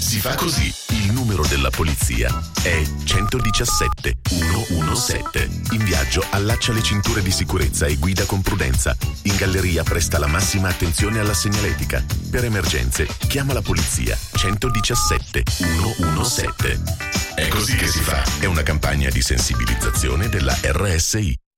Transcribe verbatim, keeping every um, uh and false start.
Si fa così. Il numero della polizia è centodiciassette centodiciassette. In viaggio allaccia le cinture di sicurezza e guida con prudenza. In galleria presta la massima attenzione alla segnaletica. Per emergenze chiama la polizia. centodiciassette centodiciassette. È così che si fa. È una campagna di sensibilizzazione della R S I.